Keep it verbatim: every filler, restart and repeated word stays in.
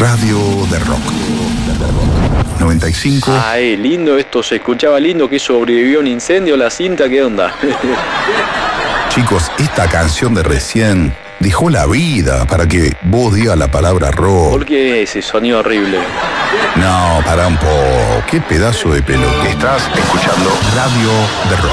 Radio de Rock. noventa y cinco. Ay, lindo esto, se escuchaba lindo que sobrevivió un incendio, la cinta, ¿qué onda? Chicos, esta canción de recién dejó la vida para que vos digas la palabra rock. ¿Por qué ese sonido horrible? No, pará un poco. Qué pedazo de pelota. Estás escuchando Radio de Rock.